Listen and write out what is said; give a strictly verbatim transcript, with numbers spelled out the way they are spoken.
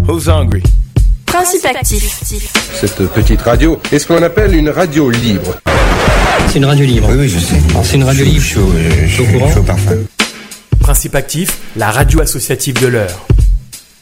Who's hungry? Principe actif. Cette petite radio est ce qu'on appelle une radio libre. C'est une radio libre. Oui, oui, je sais. Alors, c'est une radio libre. Chaud, chaud, chaud, chaud parfum. Principe actif, la radio associative de l'heure.